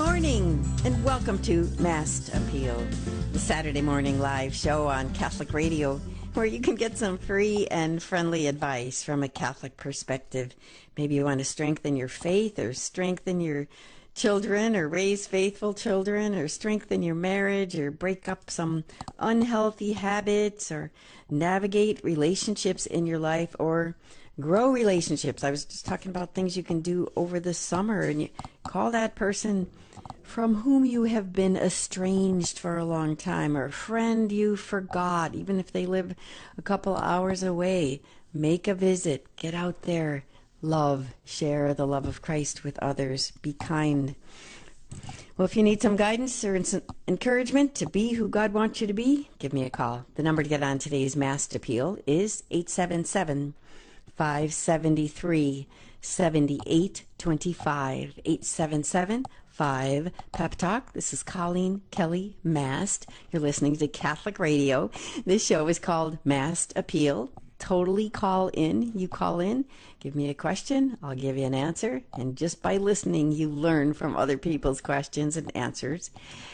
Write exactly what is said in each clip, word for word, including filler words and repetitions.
morning, and welcome to Mast Appeal, the Saturday morning live show on Catholic Radio, where you can get some free and friendly advice from a Catholic perspective. Maybe you want to strengthen your faith, or strengthen your children, or raise faithful children, or strengthen your marriage, or break up some unhealthy habits, or navigate relationships in your life, or grow relationships. I was just talking about things you can do over the summer, and you call that person from whom you have been estranged for a long time, or a friend you forgot, even if they live a couple hours away. Make a visit. Get out there. Love. Share the love of Christ with others. Be kind. Well, if you need some guidance or encouragement to be who God wants you to be, give me a call. The number to get on today's Mast Appeal is eight seven seven, five seven three, seven eight two five. eight seven seven, five Pep Talk. This is Colleen Kelly Mast. You're listening to Catholic Radio. This show is called Mast Appeal. Totally call in. You call in, give me a question, I'll give you an answer. And just by listening, you learn from other people's questions and answers.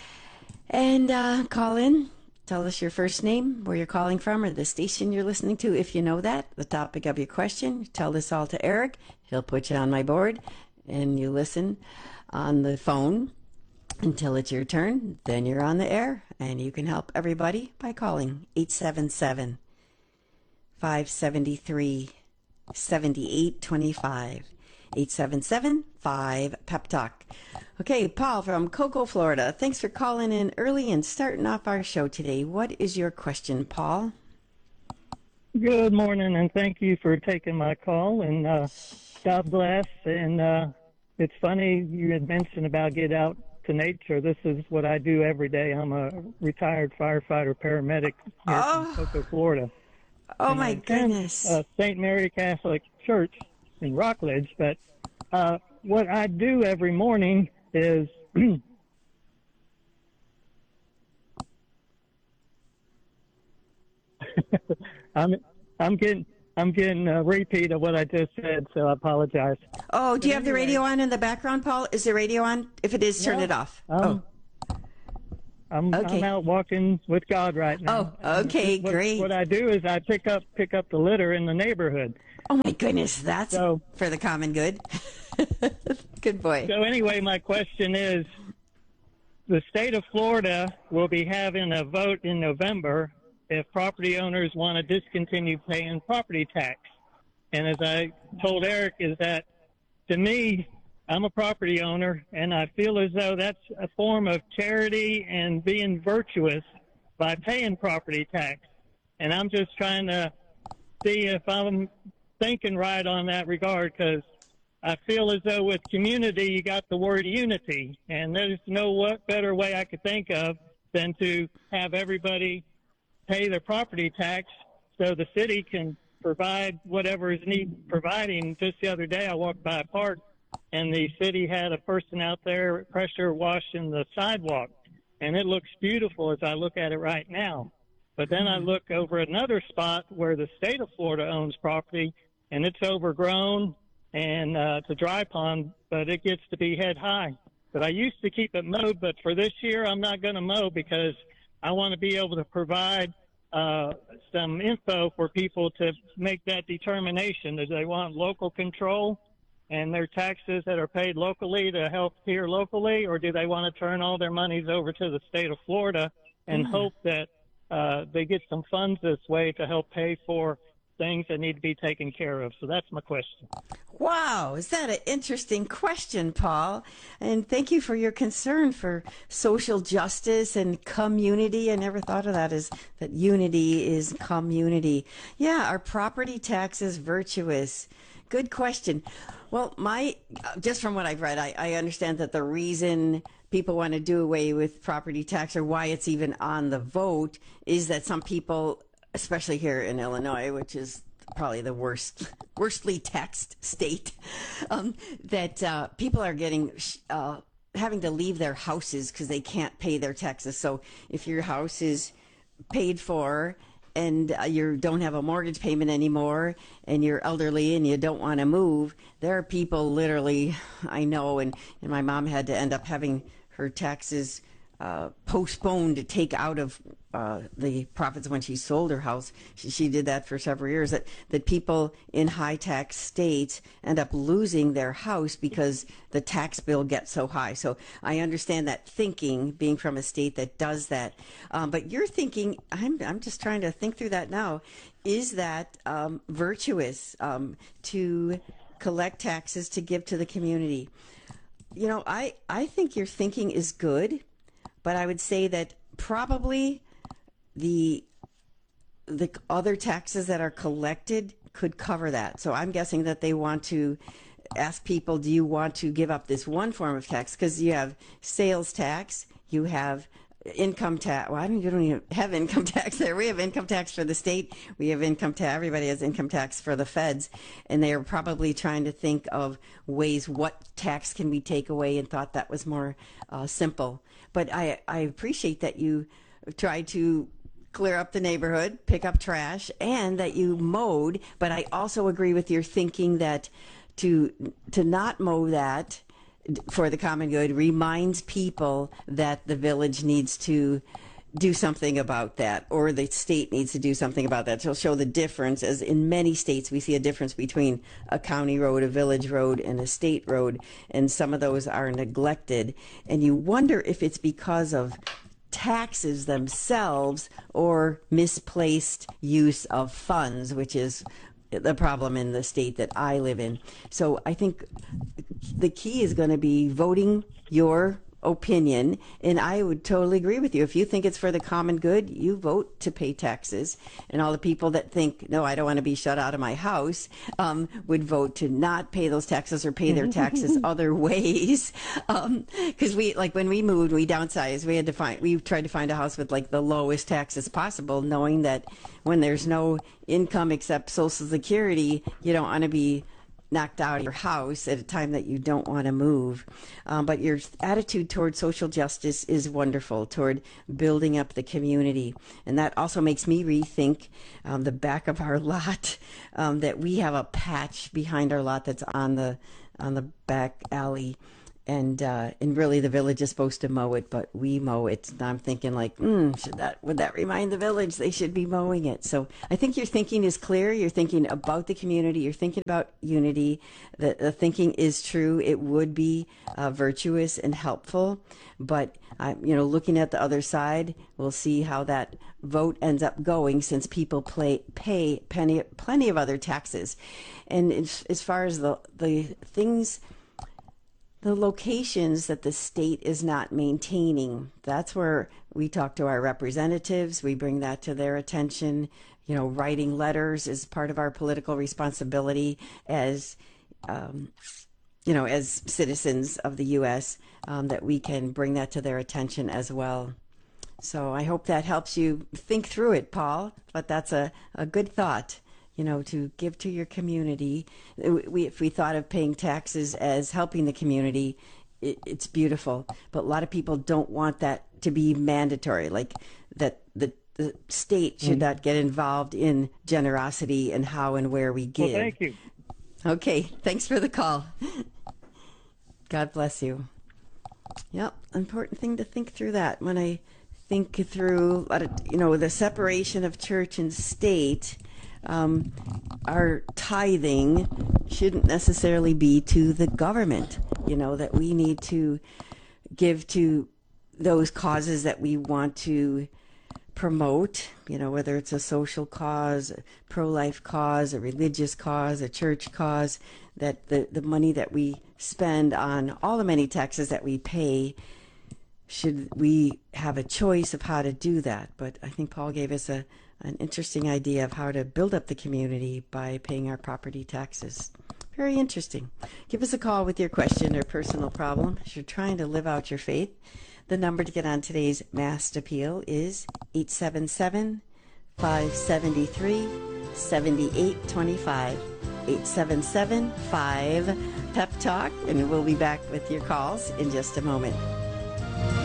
And uh, call in. Tell us your first name, where you're calling from, or the station you're listening to, if you know that, the topic of your question. Tell this all to Eric. He'll put you on my board, and you listen on the phone until it's your turn. Then you're on the air, and you can help everybody by calling eight seven seven, five seven three, seven eight two five. eight seven seven, five Pep Talk. Okay, Paul from Cocoa, Florida. Thanks for calling in early and starting off our show today. What is your question, Paul? Good morning, and thank you for taking my call, and uh, God bless. And uh, it's funny you had mentioned about get out to nature. This is what I do every day. I'm a retired firefighter paramedic here oh. in Cocoa, Florida. Oh, and my I goodness. Uh, Saint Mary Catholic Church in Rockledge, but uh, what I do every morning is I'm I'm getting I'm getting a repeat of what I just said, so I apologize. Oh, do but you have anyway, the radio on in the background, Paul? Is the radio on? If it is, turn no, it off. Um, oh. I'm Okay. I'm out walking with God right now. Oh, okay, what, great. What I do is I pick up pick up the litter in the neighborhood. Oh, my goodness. That's so, for the common good. Good boy. So anyway, my question is, the state of Florida will be having a vote in November if property owners want to discontinue paying property tax. And as I told Eric, is that to me, I'm a property owner, and I feel as though that's a form of charity and being virtuous by paying property tax. And I'm just trying to see if I'm thinking right on that regard, because I feel as though with community, you got the word unity, and there's no what better way I could think of than to have everybody pay their property tax so the city can provide whatever is need providing. Just the other day, I walked by a park, and the city had a person out there pressure washing the sidewalk, and it looks beautiful as I look at it right now. But then I look over another spot where the state of Florida owns property, and it's overgrown, and uh, it's a dry pond, but it gets to be head high. But I used to keep it mowed, but for this year, I'm not going to mow because I want to be able to provide uh, some info for people to make that determination. Do they want local control and their taxes that are paid locally to help here locally, or do they want to turn all their monies over to the state of Florida and mm. hope that uh, they get some funds this way to help pay for things that need to be taken care of? So that's my question. Wow, is that an interesting question, Paul? And thank you for your concern for social justice and community. I never thought of that as that unity is community. Yeah, are property taxes virtuous? Good question. Well, my just from what I've read, I, I understand that the reason people want to do away with property tax, or why it's even on the vote, is that some people, especially here in Illinois, which is probably the worst, worstly taxed state, um, that uh, people are getting uh, having to leave their houses because they can't pay their taxes. So if your house is paid for and uh, you don't have a mortgage payment anymore, and you're elderly and you don't want to move, there are people literally, I know, and, and my mom had to end up having her taxes uh, postponed to take out of uh, the profits when she sold her house. She, she did that for several years. That, that people in high tax states end up losing their house because the tax bill gets so high. So I understand that thinking, being from a state that does that. Um, but you're thinking, I'm, I'm just trying to think through that now. Is that um, virtuous um, to collect taxes to give to the community? You know, I, I think your thinking is good, but I would say that probably the the other taxes that are collected could cover that. So I'm guessing that they want to ask people, do you want to give up this one form of tax? Because you have sales tax, you have income tax. Well, I mean, you don't even have income tax there. We have income tax for the state. We have income tax. Everybody has income tax for the feds. And they are probably trying to think of ways, what tax can we take away, and thought that was more uh, simple. But I, I appreciate that you try to clear up the neighborhood, pick up trash, and that you mowed. But I also agree with your thinking that to to not mow that for the common good reminds people that the village needs to do something about that, or the state needs to do something about that. So it'll show the difference, as in many states we see a difference between a county road, a village road, and a state road, and some of those are neglected. And you wonder if it's because of taxes themselves or misplaced use of funds, which is the problem in the state that I live in. So I think the key is going to be voting your opinion, and I would totally agree with you. If you think it's for the common good, you vote to pay taxes. And all the people that think, no, I don't want to be shut out of my house, um, would vote to not pay those taxes or pay their taxes other ways. Because um, we, like when we moved, we downsized. We had to find, we tried to find a house with like the lowest taxes possible, knowing that when there's no income except Social Security, you don't want to be knocked out of your house at a time that you don't want to move. Um, but your attitude toward social justice is wonderful, toward building up the community. And that also makes me rethink um, the back of our lot, um, that we have a patch behind our lot that's on the on the back alley. And uh, and really, the village is supposed to mow it, but we mow it. And I'm thinking, like, mm, should that would that remind the village they should be mowing it? So I think your thinking is clear. You're thinking about the community. You're thinking about unity. The, the thinking is true. It would be uh, virtuous and helpful. But uh, you know, looking at the other side, we'll see how that vote ends up going, since people play, pay plenty plenty of other taxes. And as, as far as the the things. The locations that the state is not maintaining, that's where we talk to our representatives. We bring that to their attention. You know, writing letters is part of our political responsibility as, um, you know, as citizens of the U S, um, that we can bring that to their attention as well. So I hope that helps you think through it, Paul. But that's a, a good thought. You know, to give to your community. We, if we thought of paying taxes as helping the community, it, it's beautiful. But a lot of people don't want that to be mandatory, like that the, the state should not get involved in generosity and how and where we give. Well, thank you. Okay, thanks for the call. God bless you. Yep, important thing to think through that. When I think through, you know, the separation of church and state, Um, our tithing shouldn't necessarily be to the government, you know, that we need to give to those causes that we want to promote, you know, whether it's a social cause, a pro-life cause, a religious cause, a church cause, that the, the money that we spend on all the many taxes that we pay, should we have a choice of how to do that. But I think Paul gave us a an interesting idea of how to build up the community by paying our property taxes. Very interesting. Give us a call with your question or personal problem as you're trying to live out your faith. The number to get on today's Mass Appeal is eight seven seven, five seven three, seven eight two five. eight seven seven, five, P E P Talk, and we'll be back with your calls in just a moment.